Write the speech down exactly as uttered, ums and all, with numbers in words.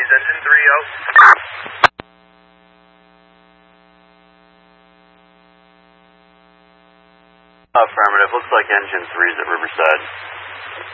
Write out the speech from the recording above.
please. Engine three oh. Affirmative. Looks like engine three is at Riverside.